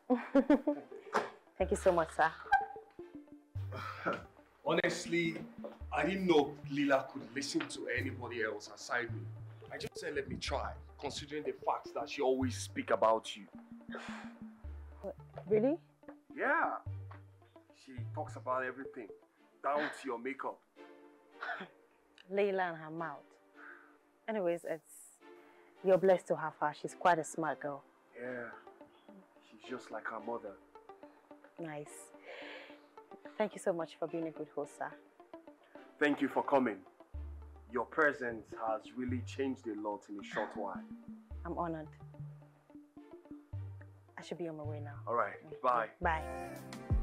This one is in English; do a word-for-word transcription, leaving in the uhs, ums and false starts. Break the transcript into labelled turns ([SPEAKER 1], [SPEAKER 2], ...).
[SPEAKER 1] Thank you so much, sir.
[SPEAKER 2] Honestly, I didn't know Lila could listen to anybody else aside me. I just said let me try, considering the fact that she always speak about you.
[SPEAKER 1] Really?
[SPEAKER 2] Yeah. She talks about everything, down to your makeup.
[SPEAKER 1] Layla and her mouth. Anyways, it's you're blessed to have her. She's quite a smart girl.
[SPEAKER 2] Yeah. She's just like her mother.
[SPEAKER 1] Nice. Thank you so much for being a good host, sir.
[SPEAKER 2] Thank you for coming. Your presence has really changed a lot in a short while.
[SPEAKER 1] I'm honored. I should be on my way now.
[SPEAKER 2] All right. Bye.
[SPEAKER 1] Bye.